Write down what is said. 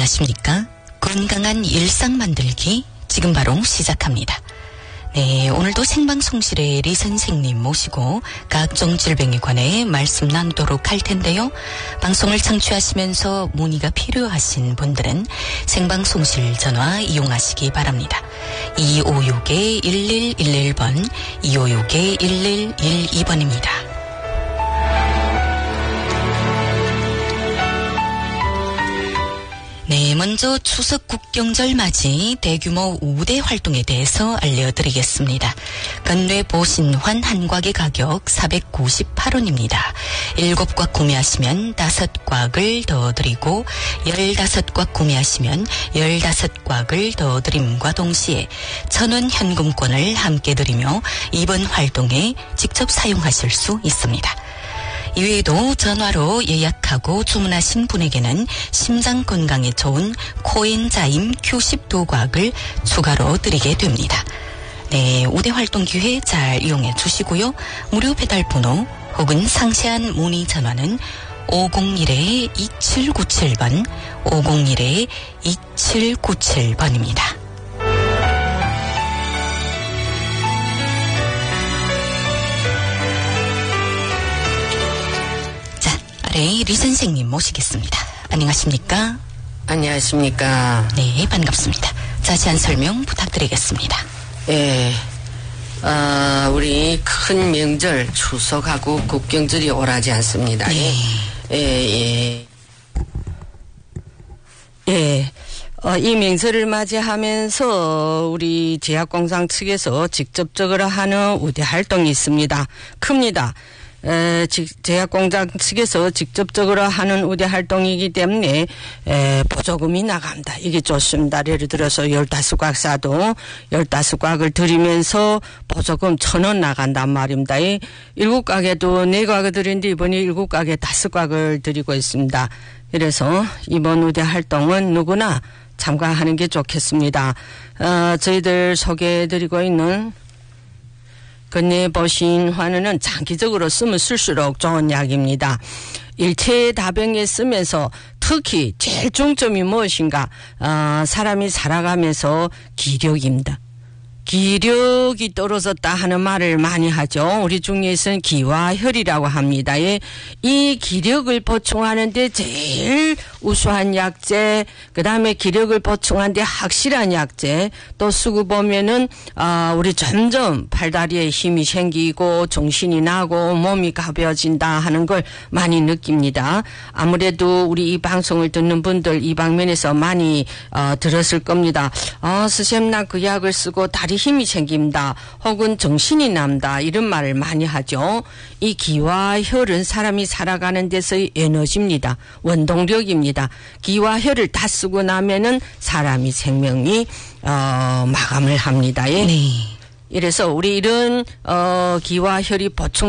안녕하십니까? 건강한 일상 만들기 지금 바로 시작합니다. 네, 오늘도 생방송실에 리 선생님 모시고 각종 질병에 관해 말씀 나누도록 할 텐데요. 방송을 청취하시면서 문의가 필요하신 분들은 생방송실 전화 이용하시기 바랍니다. 2561-1111번, 2561-1112번입니다. 네, 먼저 추석 국경절 맞이 대규모 우대 활동에 대해서 알려드리겠습니다. 건뇌 보신환 한 곽의 가격 498원입니다. 7곽 구매하시면 5곽을 더 드리고 15곽 구매하시면 15곽을 더 드림과 동시에 1,000원 현금권을 함께 드리며 이번 활동에 직접 사용하실 수 있습니다. 이외에도 전화로 예약하고 주문하신 분에게는 심장 건강에 좋은 코엔자임 Q10 2곽을 추가로 드리게 됩니다. 네, 우대 활동 기회 잘 이용해 주시고요. 무료 배달 번호 혹은 상세한 문의 전화는 501-2797번, 501-2797번입니다. 네, 리 선생님 모시겠습니다. 안녕하십니까? 안녕하십니까? 네, 반갑습니다. 자세한 설명 부탁드리겠습니다. 예, 우리 큰 명절 추석하고 국경절이 오라지 않습니다. 네. 이 명절을 맞이하면서 우리 제약공장 측에서 직접적으로 하는 우대 활동이 있습니다. 큽니다. 제약공장 측에서 직접적으로 하는 우대 활동이기 때문에 보조금이 나갑니다. 이게 좋습니다. 예를 들어서 15곽 사도 15곽을 드리면서 보조금 1,000원 나간단 말입니다. 7곽에도 4곽을 드리는데 이번에 7곽에 5곽을 드리고 있습니다. 그래서 이번 우대 활동은 누구나 참가하는 게 좋겠습니다. 저희들 소개해드리고 있는 건뇌 보신환은 장기적으로 쓰면 쓸수록 좋은 약입니다. 일체 다병에 쓰면서 특히 제일 중점이 무엇인가? 사람이 살아가면서 기력입니다. 기력이 떨어졌다 하는 말을 많이 하죠. 우리 중에서는 기와 혈이라고 합니다. 이 기력을 보충하는데 제일 우수한 약재, 그 다음에 기력을 보충하는데 확실한 약재, 또 쓰고 보면은, 우리 점점 팔다리에 힘이 생기고 정신이 나고 몸이 가벼워진다 하는 걸 많이 느낍니다. 아무래도 우리 이 방송을 듣는 분들 이 방면에서 많이, 들었을 겁니다. 스쌤 나 그 약을 쓰고 다리 힘이 생깁니다. 혹은 정신이 납니다. 이런 말을 많이 하죠. 이 기와 혈은 사람이 살아가는 데서의 에너지입니다. 원동력입니다. 기와 혈을 다 쓰고 나면은 사람이 생명이 마감을 합니다. 네. 이래서 우리 이런 기와 혈이 보충